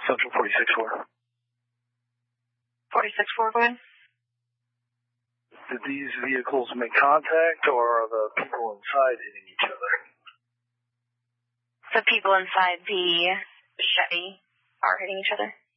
Central 46-4. 46-4, go ahead. Did these vehicles make contact, or are the people inside hitting each other? The people inside the Chevy are hitting each other.